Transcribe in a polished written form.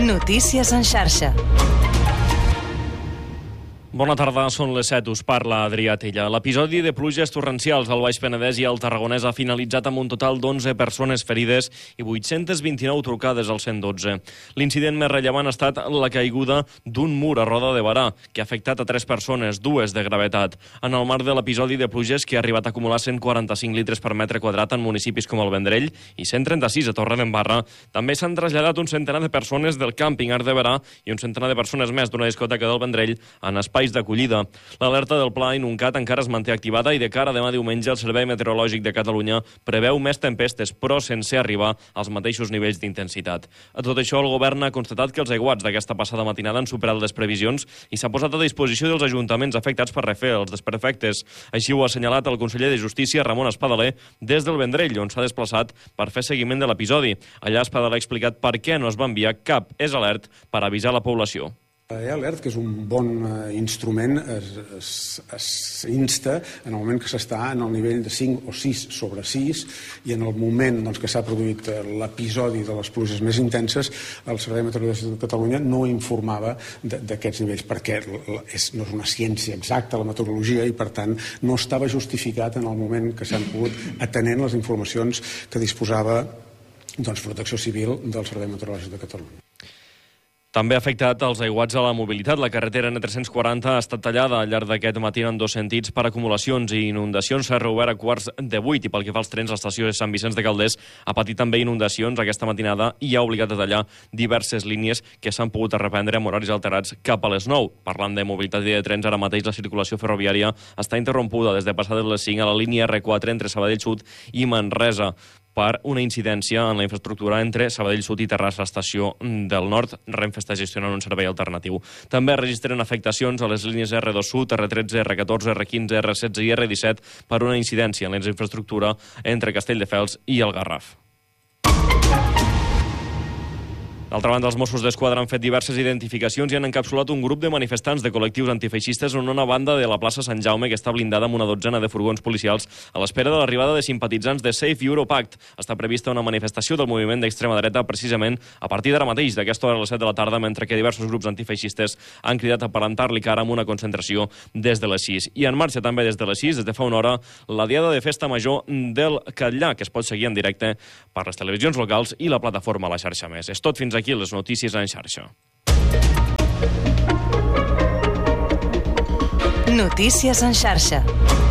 Notícies en xarxa. Bona tarda, són les 7, us parla Adrià Tella. L'episodi de pluges torrencials al Baix Penedès i al Tarragonès ha finalitzat amb un total d'11 persones ferides i 829 trucades al 112. L'incident més rellevant ha estat la caiguda d'un mur a Roda de Berà, que ha afectat a 3 persones, 2 de gravetat. En el marc de l'episodi de pluges, que ha arribat a acumular 145 litres per metre quadrat en municipis com el Vendrell i 136 a Torredembarra, també s'han traslladat un centenar de persones del càmping Arc de Berà i un centenar de persones més d'una discoteca del Vendrell en espais d'acollida. L'alerta del Pla Inuncat encara es manté activada i de cara a demà diumenge el Servei Meteorològic de Catalunya preveu més tempestes, però sense arribar als mateixos nivells d'intensitat. A tot això, el govern ha constatat que els aiguats d'aquesta passada matinada han superat les previsions i s'ha posat a disposició dels ajuntaments afectats per refer els desperfectes. Així ho ha assenyalat el conseller de Justícia, Ramon Espadaler, des del Vendrell, on s'ha desplaçat per fer seguiment de l'episodi. Allà Espadaler ha explicat per què no es va enviar cap alert per avisar la població. Alert, que és un bon instrument, es insta en el moment que s'està en el nivell de 5 o 6 sobre 6 i en el moment que s'ha produït l'episodi de les pluges més intenses, el Servei Meteorològic de Catalunya no informava d'aquests nivells perquè no és una ciència exacta la meteorologia i per tant no estava justificat en el moment que s'han pogut atenent les informacions que disposava Protecció Civil del Servei Meteorològic de Catalunya. També ha afectat els aiguats a la mobilitat. La carretera N340 ha estat tallada al llarg d'aquest matí en 2 sentits per acumulacions i inundacions. S'ha reobert a 7:45 i pel que fa als trens, l'estació de Sant Vicenç de Calders ha patit també inundacions aquesta matinada i ha obligat a tallar diverses línies que s'han pogut reprendre amb horaris alterats cap a les 9. Parlant de mobilitat i de trens, ara mateix la circulació ferroviària està interrompuda des de passades les 5 a la línia R4 entre Sabadell Sud i Manresa per una incidència en la infraestructura entre Sabadell Sud i Terrassa Estació del Nord. Renfe està gestionant un servei alternatiu. També registren afectacions a les línies R2 Sud, R13, R14, R15, R16 i R17 per una incidència en la infraestructura entre Castelldefels i el Garraf. D'altra banda, els Mossos d'Esquadra han fet diverses identificacions i han encapsulat un grup de manifestants de col·lectius antifeixistes en una banda de la plaça Sant Jaume que està blindada amb una dotzena de furgons policials a l'espera de l'arribada de simpatitzants de Safe Europact. Està prevista una manifestació del moviment d'extrema dreta precisament a partir d'ara mateix, d'aquesta hora a les 7 de la tarda, mentre que diversos grups antifeixistes han cridat a plantar-li cara amb una concentració des de les 6. I en marxa també des de les 6, des de fa una hora, la diada de festa major del Catllà, que es pot seguir en directe per les televisions locals i la plataforma La Xarxa Més. És tot fins aquí les notícies en xarxa. Notícies en xarxa.